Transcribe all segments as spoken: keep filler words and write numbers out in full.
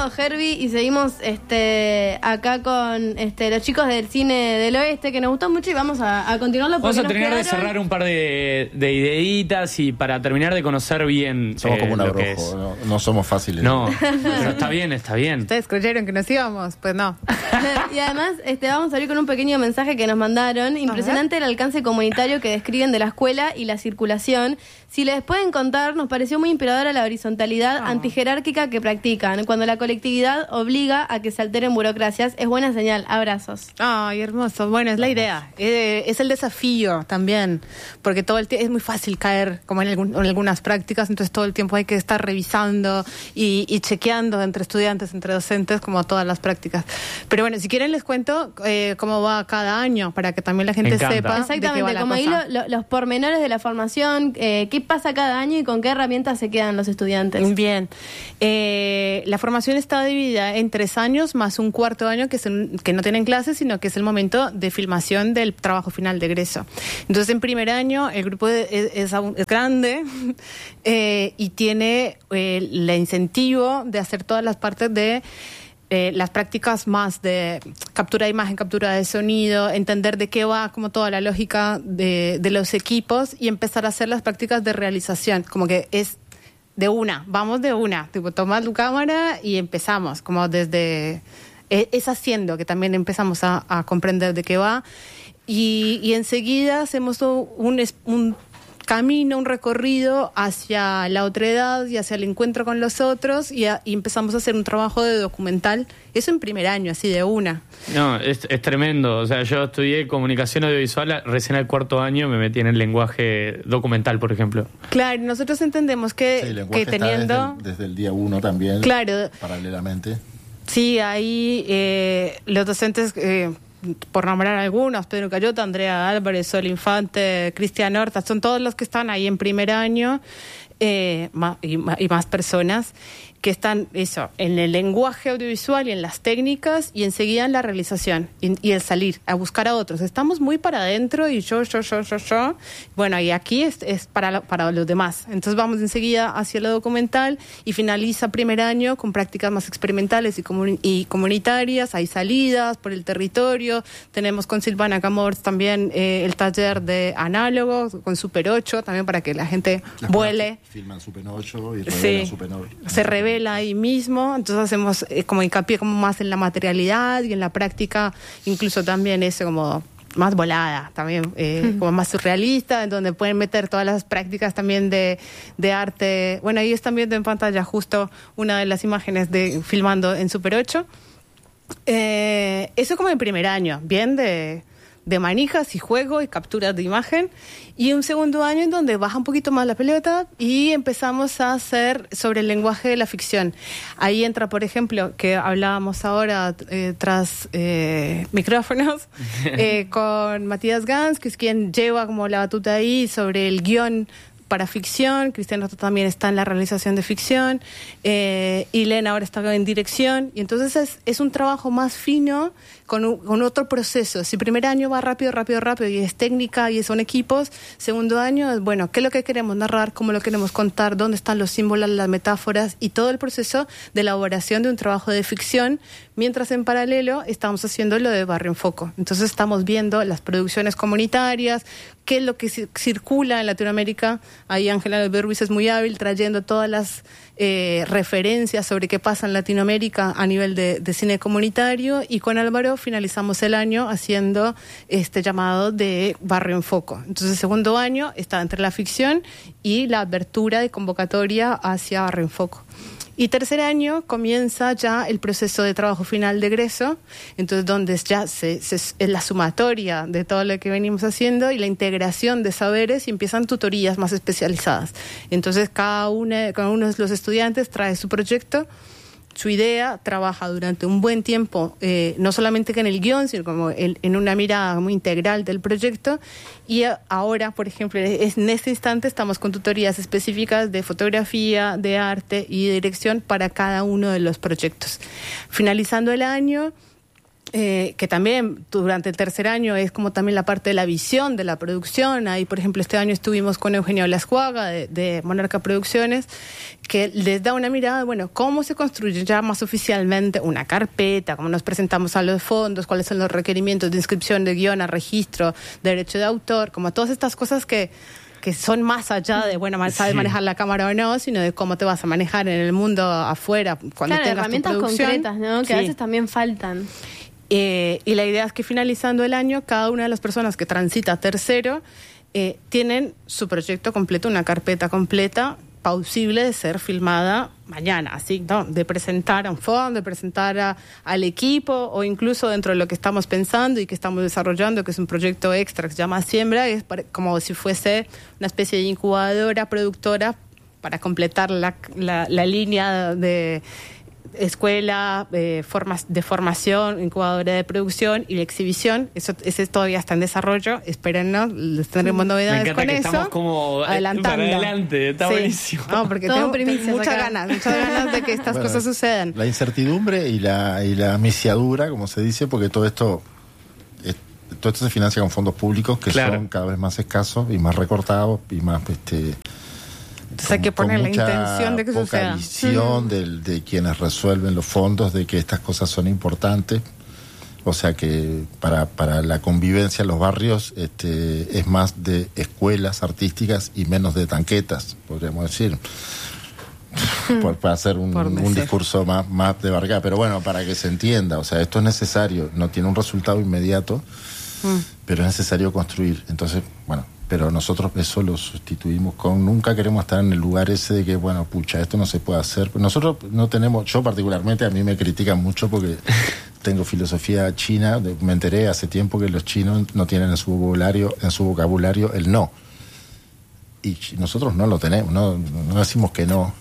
Bueno, Herbie, y seguimos este acá con este los chicos del cine del oeste, que nos gustó mucho, y vamos a, a continuarlo. Vamos a nos terminar quedaron... de cerrar un par de, de ideitas y para terminar de conocer bien. Somos eh, como un lo que abrojo, es. no, no somos fáciles. No, pero está bien, está bien. ¿Ustedes creyeron que nos íbamos? Pues no. Y además este vamos a abrir con un pequeño mensaje que nos mandaron. Impresionante el alcance comunitario que describen de la escuela y la circulación. Si les pueden contar, nos pareció muy inspiradora la horizontalidad Oh. antijerárquica que practican. Cuando la colectividad obliga a que se alteren burocracias, es buena señal. Abrazos. Ay, hermoso. Bueno, es la idea. Eh, es el desafío también, porque todo el tiempo es muy fácil caer como en, algún, en algunas prácticas, entonces todo el tiempo hay que estar revisando y, y chequeando entre estudiantes, entre docentes, como todas las prácticas. Pero bueno, si quieren les cuento eh, cómo va cada año, para que también la gente sepa de qué va Exactamente, la como ahí cosa. lo, lo, los pormenores de la formación, eh, qué pasa cada año y con qué herramientas se quedan los estudiantes. Bien. Eh, la formación está dividida en tres años más un cuarto año que, es un, que no tienen clases, sino que es el momento de filmación del trabajo final de egreso. Entonces, en primer año, el grupo es, es, es grande eh, y tiene eh, el incentivo de hacer todas las partes de Eh, las prácticas más de captura de imagen, captura de sonido, entender de qué va como toda la lógica de, de los equipos y empezar a hacer las prácticas de realización, como que es de una, vamos de una, tipo tomas tu cámara y empezamos, como desde, es, es haciendo que también empezamos a, a comprender de qué va y, y enseguida hacemos un, un camino, un recorrido hacia la otredad y hacia el encuentro con los otros y, a, y empezamos a hacer un trabajo de documental, eso en primer año, así de una. No, es, es tremendo. O sea, yo estudié comunicación audiovisual, recién al cuarto año me metí en el lenguaje documental, por ejemplo. Claro, nosotros entendemos que, Sí, el lenguaje que teniendo... está desde, desde el día uno también, claro, paralelamente. Sí, ahí eh, los docentes... Eh, por nombrar algunos, Pedro Cayota, Andrea Álvarez, Sol Infante, Cristian Horta, son todos los que están ahí en primer año eh, más, y, y más personas que están eso en el lenguaje audiovisual y en las técnicas y enseguida en la realización y, y el salir a buscar a otros. Estamos muy para adentro y yo, yo, yo, yo, yo. Bueno, y aquí es, es para, para los demás. Entonces vamos enseguida hacia lo documental y finaliza primer año con prácticas más experimentales y, comuni- y comunitarias. Hay salidas por el territorio. Tenemos con Silvana Camors también eh, el taller de análogos con Super ocho, también para que la gente Las vuele. Filman Super ocho y revelan Sí, Super ocho. se revela ahí mismo, entonces hacemos eh, como hincapié como más en la materialidad y en la práctica, incluso también es como más volada, también eh, como más surrealista, en donde pueden meter todas las prácticas también de, de arte. Bueno, ahí están viendo en pantalla justo una de las imágenes de filmando en Super ocho. Eh, eso como en primer año, bien de... de manijas y juego y capturas de imagen, y un segundo año en donde baja un poquito más la pelota y empezamos a hacer sobre el lenguaje de la ficción. Ahí entra, por ejemplo, que hablábamos ahora eh, tras eh, micrófonos eh, con Matías Gans, que es quien lleva como la batuta ahí sobre el guión para ficción. Cristian Horta también está en la realización de ficción, eh, y Lena ahora está en dirección, y entonces es, es un trabajo más fino con, un, con otro proceso. Si primer año va rápido, rápido, rápido y es técnica y son equipos, segundo año es, bueno, ¿qué es lo que queremos narrar? ¿Cómo lo queremos contar? ¿Dónde están los símbolos, las metáforas? Y todo el proceso de elaboración de un trabajo de ficción, mientras en paralelo estamos haciendo lo de Barrio en Foco. Entonces estamos viendo las producciones comunitarias, qué es lo que circula en Latinoamérica. Ahí Ángela Berruiz es muy hábil trayendo todas las eh, referencias sobre qué pasa en Latinoamérica a nivel de, de cine comunitario, y con Álvaro finalizamos el año haciendo este llamado de Barrio en Foco. Entonces el segundo año está entre la ficción y la apertura de convocatoria hacia Barrio en Foco. Y tercer año comienza ya el proceso de trabajo final de egreso, entonces donde ya se, se, es la sumatoria de todo lo que venimos haciendo y la integración de saberes, y empiezan tutorías más especializadas. Entonces cada, una, cada uno de los estudiantes trae su proyecto, su idea, trabaja durante un buen tiempo, eh, no solamente en el guión, sino como en, en una mirada muy integral del proyecto. Y ahora, por ejemplo, es, en este instante estamos con tutorías específicas de fotografía, de arte y de dirección para cada uno de los proyectos. Finalizando el año, Eh, que también durante el tercer año es como también la parte de la visión de la producción. Ahí, por ejemplo, este año estuvimos con Eugenio Lascuaga de, de Monarca Producciones, que les da una mirada, bueno, cómo se construye ya más oficialmente una carpeta, cómo nos presentamos a los fondos, cuáles son los requerimientos de inscripción de guión, a registro, de derecho de autor, como todas estas cosas que que son más allá de, bueno, sabes Sí. manejar la cámara o no, sino de cómo te vas a manejar en el mundo afuera cuando Claro, tengas tu herramientas producción. concretas, ¿no? Que Sí. a veces también faltan. Eh, y la idea es que finalizando el año, cada una de las personas que transita a tercero eh, tienen su proyecto completo, una carpeta completa, pausible de ser filmada mañana, así, ¿no? De presentar a un fondo, de presentar a, al equipo, o incluso dentro de lo que estamos pensando y que estamos desarrollando, que es un proyecto extra que se llama Siembra, es para, como si fuese una especie de incubadora, productora, para completar la, la, la línea de escuela, eh, formas de formación, incubadora de producción y de exhibición. Eso ese todavía está en desarrollo. Espérennos, les tendremos novedades Me encanta con que eso. estamos como, eh, adelantando. para adelante, está Sí. buenísimo. No, porque Todo tengo, primicias tengo muchas acá. ganas, muchas ganas de que estas Bueno, cosas sucedan. La incertidumbre y la, y la misiadura, como se dice, porque todo esto, es- todo esto se financia con fondos públicos que Claro. son cada vez más escasos y más recortados y más este Entonces hay que con- con poner la mucha intención de que poca suceda. visión del- de quienes resuelven los fondos, de que estas cosas son importantes. O sea que para, para la convivencia en los barrios este, es más de escuelas artísticas y menos de tanquetas, podríamos decir. Por, para hacer un, Por un decir. discurso más, más de Vargas. Pero bueno, para que se entienda, o sea, esto es necesario, no tiene un resultado inmediato, pero es necesario construir. Entonces, bueno, pero nosotros eso lo sustituimos con, nunca queremos estar en el lugar ese de que, bueno, pucha, esto no se puede hacer. Nosotros no tenemos, yo particularmente, a mí me critican mucho porque tengo filosofía china, de- me enteré hace tiempo que los chinos no tienen en su vocabulario, en su vocabulario el no. Y ch- nosotros no lo tenemos, no, no decimos que no.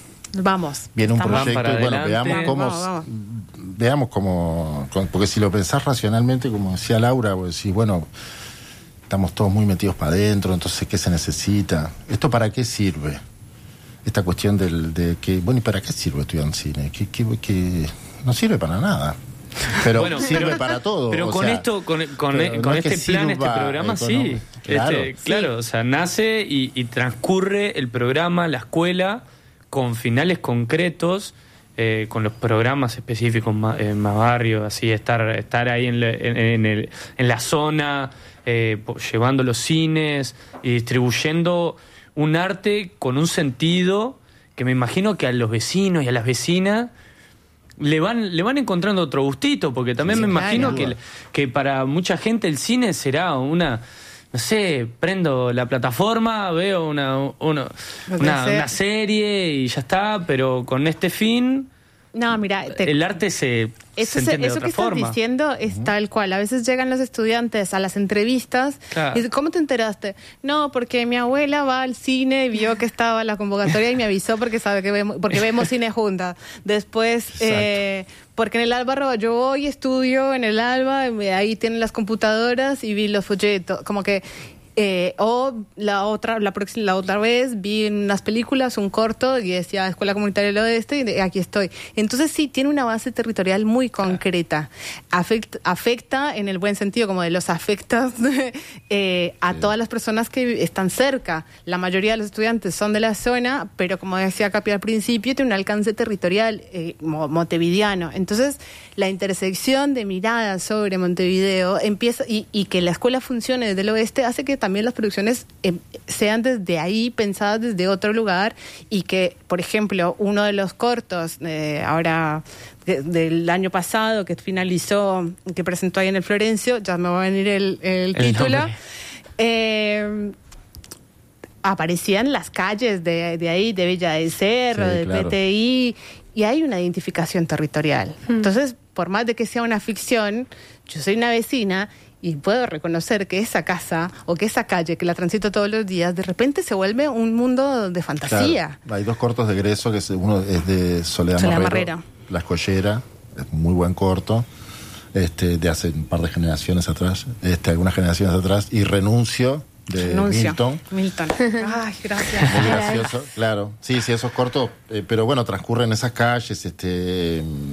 Vamos. Viene un Estamos- proyecto para y bueno, adelante. veamos cómo, Vamos, vamos. veamos cómo, con- porque si lo pensás racionalmente, como decía Laura, pues decís, bueno, estamos todos muy metidos para adentro, entonces, ¿qué se necesita? ¿Esto para qué sirve? Esta cuestión del, de que, bueno, ¿y para qué sirve estudiar en cine? Que, que, que no sirve para nada. Pero Bueno, sirve pero- para todo. Pero o con sea, esto, con, con, pero con no es que este plan, este sirva programa, sí. económico. Claro. Este, claro, o sea, nace y, y transcurre el programa, la escuela, con finales concretos, eh, con los programas específicos más, eh, más barrio, así, estar, estar ahí en, la- en, en el- en la zona, eh, po- llevando los cines y distribuyendo un arte con un sentido que me imagino que a los vecinos y a las vecinas le van le van encontrando otro gustito, porque también Sí, me imagino claro. que, que para mucha gente el cine será una, no sé, prendo la plataforma, veo una, una, Lo que una, sea. una serie y ya está, pero con este fin No, mira, te- el arte se, Eso, se se- entiende eso de que otra estás forma. diciendo es tal cual. A veces llegan los estudiantes a las entrevistas Claro. y dicen, ¿cómo te enteraste? No, porque mi abuela va al cine y vio que estaba la convocatoria y me avisó porque sabe que vemos, porque vemos cine juntas. Después, eh, porque en el Alba Roja, yo voy, estudio en el Alba, y ahí tienen las computadoras y vi los folletos. Como que eh, o la otra la próxima la otra vez vi en unas películas un corto y decía Escuela Comunitaria del Oeste y de- aquí estoy. Entonces sí tiene una base territorial muy concreta. Afecta, afecta en el buen sentido, como de los afectos eh, a todas las personas que están cerca. La mayoría de los estudiantes son de la zona, pero como decía Capi al principio, tiene un alcance territorial eh, mo- montevideano. Entonces la intersección de miradas sobre Montevideo empieza y, y que la escuela funcione desde el oeste hace que también las producciones eh, sean desde ahí pensadas desde otro lugar y que, por ejemplo, uno de los cortos eh, ahora de- del año pasado que finalizó, que presentó ahí en el Florencio, ya me va a venir el, el El título, nombre. eh, aparecían las calles de, de ahí, de Villa del Cerro, Sí, de claro. P T I, y hay una identificación territorial. Entonces, por más de que sea una ficción, yo soy una vecina y puedo reconocer que esa casa o que esa calle que la transito todos los días, de repente se vuelve un mundo de fantasía. Claro, hay dos cortos de egreso, que es, uno es de Soledad, Soledad Marrero, Marrero. La Escollera, es muy buen corto, este, de hace un par de generaciones atrás, este, algunas generaciones atrás, y Renuncio, de Renuncio. Milton. Milton. Ay, gracias. Muy gracioso, claro. Sí, sí, esos cortos, eh, pero bueno, transcurren en esas calles, este, mm,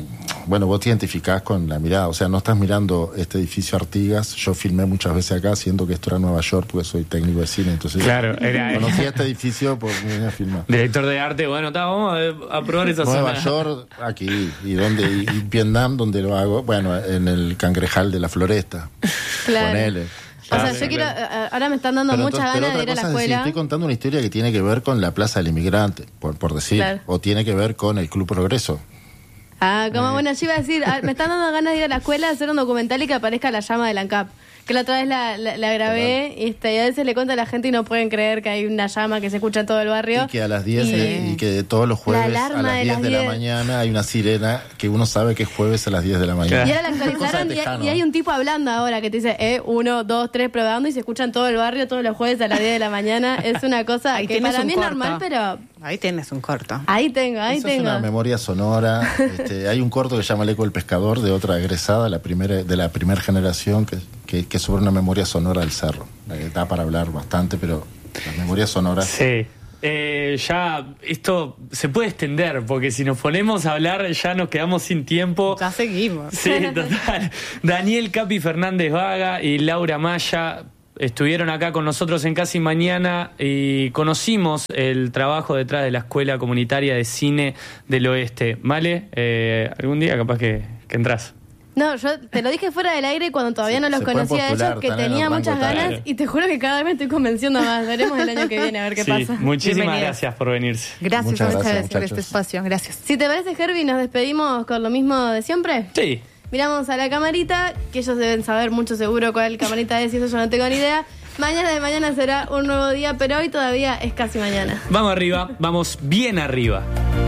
bueno, vos te identificás con la mirada, o sea, no estás mirando este edificio Artigas. Yo filmé muchas veces acá, siendo que esto era Nueva York, porque soy técnico de cine, entonces claro, era, conocí este edificio por mi filmar. Director de arte, bueno, está, vamos a, a probar esa Nueva zona. York, aquí, y donde y, y Vietnam, donde lo hago, bueno, en el Cangrejal de la Floresta. Claro. Ponele. O sea, Claro, yo quiero, claro. ahora me están dando Pero muchas entonces- pero ganas de otra ir a la cosa es decir, escuela. estoy contando una historia que tiene que ver con la Plaza del Inmigrante, por, por decir, Claro. o tiene que ver con el Club Progreso. Ah, como bueno, yo iba a decir, ah, me están dando ganas de ir a la escuela a hacer un documental y que aparezca la llama del ANCAP. Que la otra vez la, la, la grabé y, este, y a veces le cuento a la gente y no pueden creer que hay una llama que se escucha en todo el barrio. Y que a las diez Y- eh, y que todos los jueves La a alarma las de diez las de la diez. mañana hay una sirena que uno sabe que es jueves a las diez de la mañana. Y ahora la Cosa de actualizaron y, tejano. y hay un tipo hablando ahora que te dice, eh, uno, dos, tres, probando y se escucha en todo el barrio todos los jueves a las diez de la mañana. Es una cosa Ahí que tienes para un mí es corto. normal, pero Ahí tienes un corto. ahí tengo, ahí Eso tengo. es una memoria sonora. Este, hay un corto que se llama El eco del pescador, de otra egresada, la primera, de la primera generación, que, que, que es sobre una memoria sonora del cerro. Eh, Da para hablar bastante, pero las memorias sonoras... Sí. Eh, ya esto se puede extender, porque si nos ponemos a hablar ya nos quedamos sin tiempo. Ya seguimos. Sí, total. Daniel Capi Fernández Vaga y Laura Maya estuvieron acá con nosotros en Casi Mañana y conocimos el trabajo detrás de la Escuela Comunitaria de Cine del Oeste. ¿Vale? Eh, algún día capaz que, que entras. No, yo te lo dije fuera del aire cuando todavía Se- no los se pueden conocía a ellos, postular, que están en el tenía rango muchas etario. ganas y te juro que cada vez me estoy convenciendo más. Veremos el año que viene a ver qué Sí, pasa. muchísimas Bienvenidas. gracias por venirse. Gracias, Muchas muchas gracias, gracias por este muchachos. espacio. Gracias. Si te parece, Herbie, nos despedimos con lo mismo de siempre. Sí. Miramos a la camarita, que ellos deben saber mucho seguro cuál camarita es y eso yo no tengo ni idea. Mañana de mañana será un nuevo día, pero hoy todavía es casi mañana. Vamos arriba, vamos bien arriba.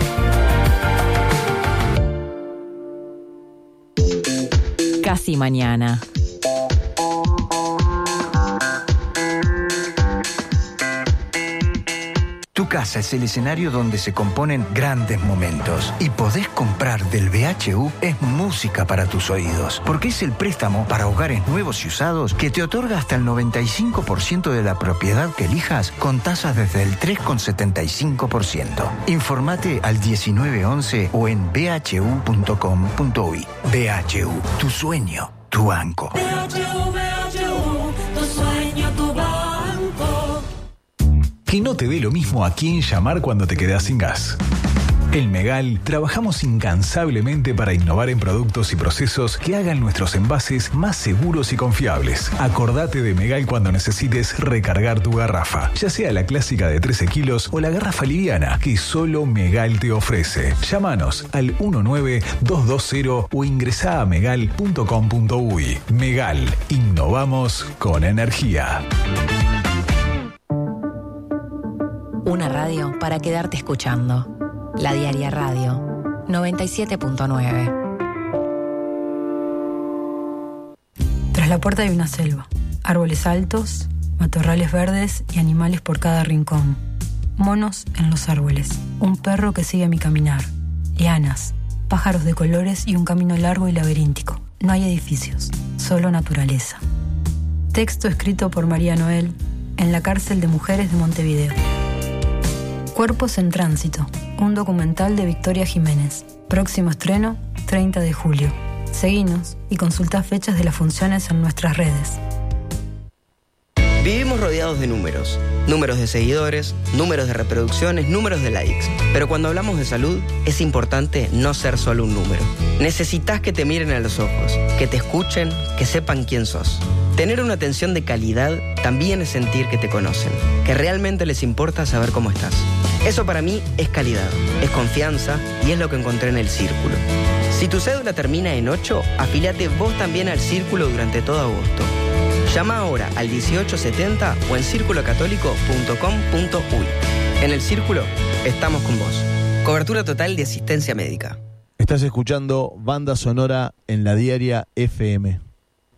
Casi Mañana. Tu casa es el escenario donde se componen grandes momentos. Y podés comprar del B H U es música para tus oídos. Porque es el préstamo para hogares nuevos y usados que te otorga hasta el noventa y cinco por ciento de la propiedad que elijas con tasas desde el tres coma setenta y cinco por ciento. Informate al diecinueve once o en b h u punto com punto u y. B H U, tu sueño, tu banco. Que no te dé lo mismo a quién llamar cuando te quedas sin gas. En Megal trabajamos incansablemente para innovar en productos y procesos que hagan nuestros envases más seguros y confiables. Acordate de Megal cuando necesites recargar tu garrafa, ya sea la clásica de trece kilos o la garrafa liviana que solo Megal te ofrece. Llámanos al uno nueve dos dos cero o ingresá a megal punto com punto u y. Megal, innovamos con energía. Una radio para quedarte escuchando. La Diaria Radio, noventa y siete punto nueve. Tras la puerta hay una selva, árboles altos, matorrales verdes y animales por cada rincón. Monos en los árboles, un perro que sigue mi caminar, lianas, pájaros de colores y un camino largo y laberíntico. No hay edificios, solo naturaleza. Texto escrito por María Noel en la cárcel de mujeres de Montevideo. Cuerpos en Tránsito, un documental de Victoria Jiménez. Próximo estreno, treinta de julio. Seguinos y consulta fechas de las funciones en nuestras redes. Vivimos rodeados de números. Números de seguidores, números de reproducciones, números de likes. Pero cuando hablamos de salud, es importante no ser solo un número. Necesitas que te miren a los ojos, que te escuchen, que sepan quién sos. Tener una atención de calidad también es sentir que te conocen, que realmente les importa saber cómo estás. Eso para mí es calidad, es confianza y es lo que encontré en el Círculo. Si tu cédula termina en ocho, afíliate vos también al Círculo durante todo agosto. Llama ahora al dieciocho setenta o en círculo católico punto com punto u y. En el Círculo estamos con vos. Cobertura total de asistencia médica. Estás escuchando Banda Sonora en la Diaria F M.